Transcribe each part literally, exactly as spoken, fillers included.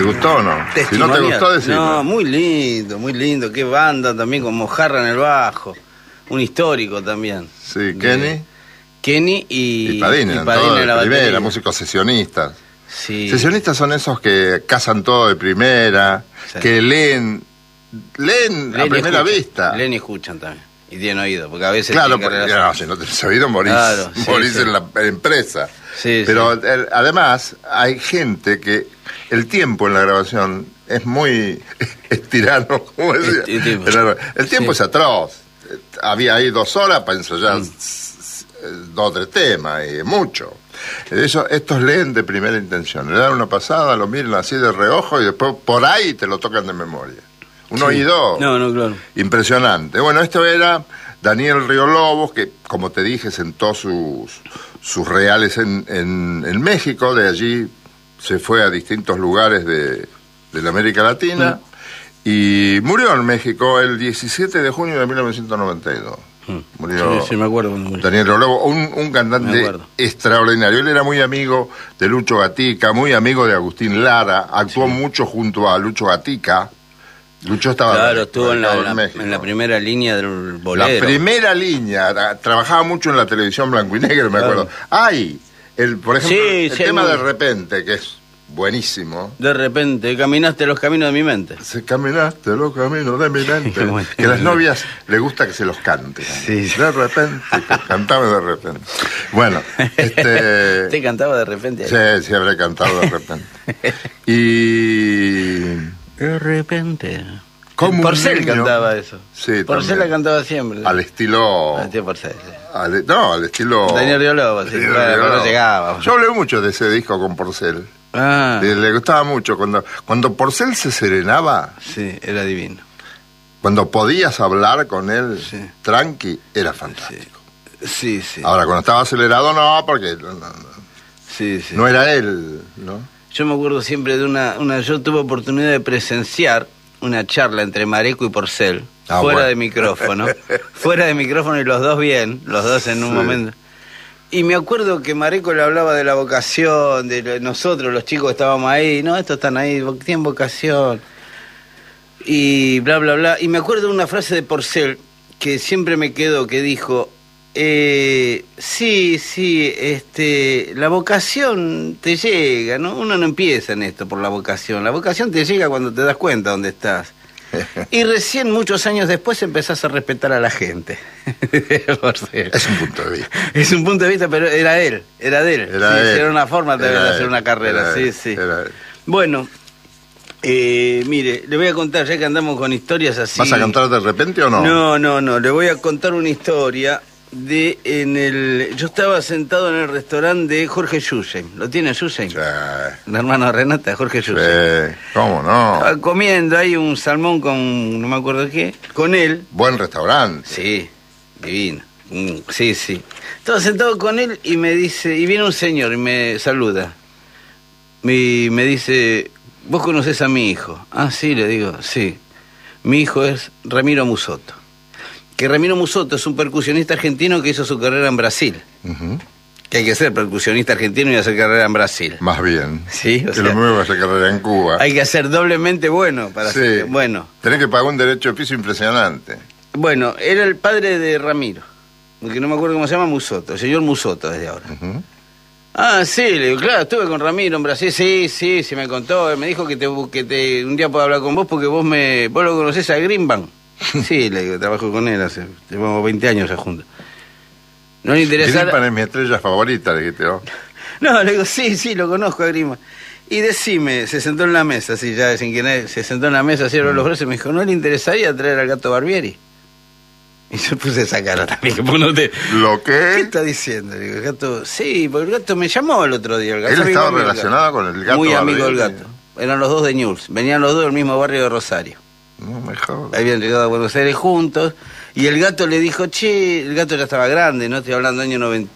gustó o no? Si no te gustó, decirlo. No, muy lindo, muy lindo. Qué banda también con Mojarra en el bajo. Un histórico también. Sí, Kenny. Kenny y, y Padini, y Padini en la primera, batería. músicos sesionistas. Sí. Sesionistas son esos que cazan todo de primera, sí. que leen, leen, leen a primera escuchan, vista. Leen y escuchan también. Y tienen oído, porque a veces... Claro, porque, no, si no tenés oído morís, claro, sí, morís sí. en la empresa. Sí, Pero sí. El, además hay gente que el tiempo en la grabación es muy estirano, como decía. El, el, el tiempo sí. es atroz. Había ahí dos horas para ensayar mm. dos o tres temas, y mucho. Eso, estos leen de primera intención, le dan una pasada, lo miran así de reojo y después por ahí te lo tocan de memoria. Un sí. oído no, no, claro. impresionante. Bueno, esto era Daniel Río Lobos, que como te dije sentó sus, sus reales en, en, en México, de allí se fue a distintos lugares de, de la América Latina mm. y murió en México el diecisiete de junio de mil novecientos noventa y dos. Mm. Murió sí, sí, me acuerdo cuando murió. Daniel Río Lobos, un, un cantante extraordinario. Él era muy amigo de Lucho Gatica, muy amigo de Agustín Lara, actuó sí. mucho junto a Lucho Gatica. Lucho estaba... Claro, estuvo en la, en, la, en la primera línea del bolero. La primera línea, trabajaba mucho en la televisión blanco y negro, me claro. acuerdo. Ay, el, por ejemplo, sí, el sí, tema muy... De repente, que es buenísimo. De repente, caminaste los caminos de mi mente. Se caminaste los caminos de mi mente. Bueno, que a las novias les gusta que se los cante. Sí, sí. De repente, cantaba de repente. Bueno, este... ¿Te cantaba de repente? Sí, sí, habré cantado de repente. Y... De repente. Porcel cantaba eso. Sí, Porcel la cantaba siempre. Al estilo... Al estilo Porcel, sí. Al, no, al estilo... Daniel Río Lobos, sí, claro, no llegaba. Yo hablé mucho de ese disco con Porcel. Ah. Le, le gustaba mucho. Cuando, cuando Porcel se serenaba... Sí, era divino. Cuando podías hablar con él, sí. tranqui, era fantástico. Sí, sí. sí. Ahora, cuando estaba acelerado, no, porque... No, no, sí, sí. no era él, ¿no? Yo me acuerdo siempre de una, una... Yo tuve oportunidad de presenciar una charla entre Mareco y Porcel, ah, fuera bueno. de micrófono, fuera de micrófono y los dos bien, los dos en un sí. momento. Y me acuerdo que Mareco le hablaba de la vocación, de nosotros, los chicos que estábamos ahí, no, estos están ahí, tienen vocación, y bla, bla, bla. Y me acuerdo de una frase de Porcel que siempre me quedó, que dijo... Eh, sí, sí, este, la vocación te llega, ¿no? Uno no empieza en esto por la vocación, la vocación te llega cuando te das cuenta dónde estás. Y recién, muchos años después, empezás a respetar a la gente. Es un punto de vista. Es un punto de vista, pero era él, era de él. Era, sí, él. Era una forma de era hacer él. una carrera, era sí, él. sí. Era él. Bueno, eh, mire, le voy a contar, ya que andamos con historias así... ¿Vas a cantar de repente o no? No, no, no, le voy a contar una historia... de en el yo estaba sentado en el restaurante de Jorge Yusen. ¿Lo tiene Yusen? Sí. El hermano de Renata, Jorge Yusen. Sí. ¿Cómo no? Estaba comiendo ahí un salmón con no me acuerdo qué, con él. Buen restaurante. Sí, divino. Mm, sí, sí. Estaba sentado con él y me dice, y viene un señor y me saluda. Y me dice, ¿vos conocés a mi hijo? Ah, sí, le digo, sí. Mi hijo es Ramiro Musotto. Que Ramiro Musotto es un percusionista argentino que hizo su carrera en Brasil. Uh-huh. Que hay que ser percusionista argentino y hacer carrera en Brasil. Más bien. Sí, o que sea, lo mismo que hacer carrera en Cuba. Hay que ser doblemente bueno para sí. hacer. Bueno. Tenés que pagar un derecho de piso impresionante. Bueno, era el padre de Ramiro, que no me acuerdo cómo se llama, Musotto, el señor Musotto desde ahora. Uh-huh. Ah, sí, le digo, claro, estuve con Ramiro en Brasil, sí, sí, sí me contó, me dijo que te que te un día puedo hablar con vos porque vos me vos lo conocés a Greenbank. Sí, le digo, trabajo con él hace, llevamos veinte años ya juntos. No le interesa... Greenbank es mi estrella favorita, le dijiste vos. No, le digo, sí, sí, lo conozco a Greenbank. Y decime, se sentó en la mesa, así ya sin que nadie, se sentó en la mesa, cerró mm. los brazos y me dijo, ¿no le interesaría traer al Gato Barbieri? Y yo puse esa cara también, que no te... ¿Lo qué? ¿Qué está diciendo? Le digo, el Gato, sí, porque el Gato me llamó el otro día. El Gato ¿Él estaba relacionado con el Gato Muy Barbieri? amigo del Gato. Eran los dos de Newell's, venían los dos del mismo barrio de Rosario. No, mejor. Habían llegado a Buenos Aires juntos. Y el Gato le dijo, che, el Gato ya estaba grande, ¿no? Estoy hablando año noventa,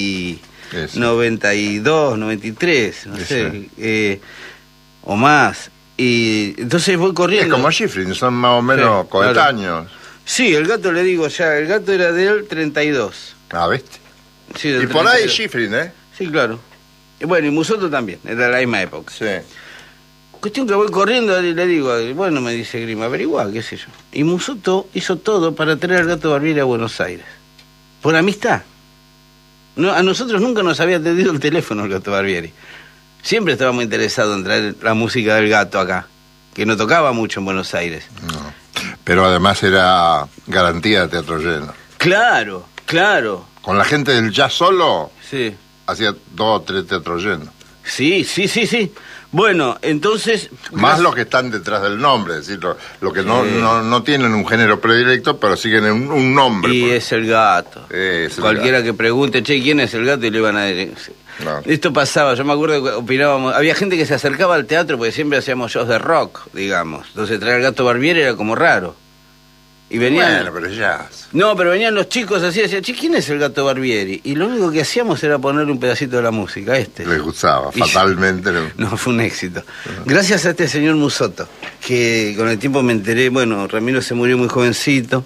noventa y dos, noventa y tres, no Eso. sé, eh, o más. Y entonces voy corriendo. Es como Schifrin, son más o menos sí, coetáneos. Claro. Sí, el Gato le digo ya, el Gato era del treinta y dos. Ah, ¿viste? Sí, del y por ahí Schifrin, ¿eh? Sí, claro. Y bueno, y Musotto también, era de la misma época. Sí. Cuestión que voy corriendo y le digo, bueno, me dice Grima, averiguá, qué sé yo. Y Musotto hizo todo para traer al Gato Barbieri a Buenos Aires. Por amistad. No, a nosotros nunca nos había atendido el teléfono el Gato Barbieri. Siempre estaba muy interesado en traer la música del Gato acá, que no tocaba mucho en Buenos Aires. No. Pero además era garantía de teatro lleno. Claro, claro. Con la gente del jazz solo, sí, hacía dos o tres teatros llenos. Sí, sí, sí, sí. Bueno, entonces... Más los que están detrás del nombre, es decir, lo, lo que no, sí. no, no tienen un género predilecto, pero siguen un, un nombre. Y por... es el Gato. Es el Cualquiera Gato. Que pregunte, che, ¿quién es el Gato? Y le iban a decir... No. Esto pasaba, yo me acuerdo que opinábamos... Había gente que se acercaba al teatro porque siempre hacíamos shows de rock, digamos. Entonces traer al Gato Barbieri era como raro. Y venían... Bueno, pero ya... No, pero venían los chicos así y decían, che, ¿quién es el Gato Barbieri? Y lo único que hacíamos era ponerle un pedacito de la música, a este. Les gustaba, y fatalmente. Yo... No, fue un éxito. Gracias a este señor Musotto, que con el tiempo me enteré, bueno, Ramiro se murió muy jovencito,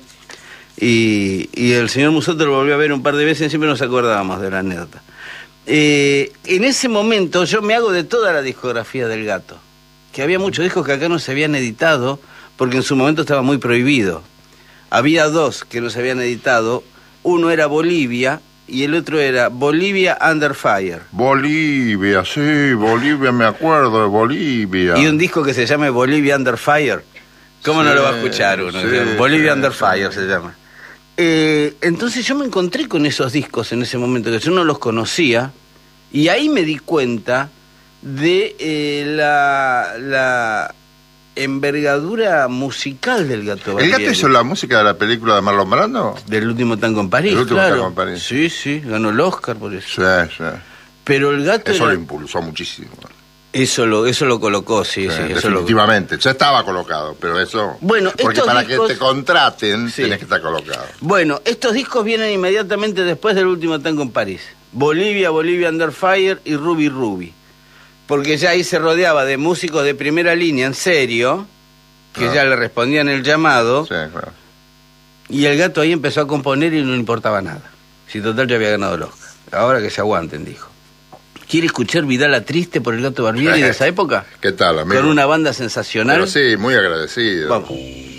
y, y el señor Musotto lo volvió a ver un par de veces y siempre nos acordábamos de la anécdota. Eh, en ese momento yo me hago de toda la discografía del Gato, que había muchos discos que acá no se habían editado, porque en su momento estaba muy prohibido. Había dos que no se habían editado, uno era Bolivia y el otro era Bolivia Under Fire. Bolivia, sí, Bolivia, me acuerdo de Bolivia. Y un disco que se llama Bolivia Under Fire, ¿cómo sí, no lo va a escuchar uno? Sí, Bolivia sí, Under Fire sí. se llama. Eh, entonces yo me encontré con esos discos en ese momento, que yo no los conocía, y ahí me di cuenta de eh, la... la envergadura musical del Gato Barbieri. ¿El Gato hizo la música de la película de Marlon Brando? Del Último Tango en París, El Último claro. Tango en París. Sí, sí, ganó el Oscar por eso. Sí, sí. Pero el Gato Eso era... lo impulsó muchísimo. Eso lo, eso lo colocó, sí, sí. sí eso definitivamente. Lo... Ya estaba colocado, pero eso... Bueno, porque para discos... que te contraten, sí. tenés que estar colocado. Bueno, estos discos vienen inmediatamente después del Último Tango en París. Bolivia, Bolivia Under Fire y Ruby Ruby. Porque ya ahí se rodeaba de músicos de primera línea, en serio... que no. ya le respondían el llamado, sí, claro. Y el Gato ahí empezó a componer y no le importaba nada. Si total ya había ganado el Oscar. Ahora que se aguanten, dijo. ¿Quiere escuchar Vidala Triste por el Gato Barbieri de esa época? ¿Qué tal, amigo? Con una banda sensacional. Pero sí, muy agradecido. Vamos.